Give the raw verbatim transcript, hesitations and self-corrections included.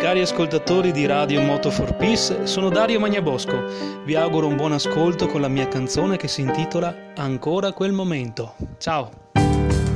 Cari ascoltatori di Radio Moto for Peace, sono Dario Magnabosco. Vi auguro un buon ascolto con la mia canzone che si intitola Ancora quel momento. Ciao!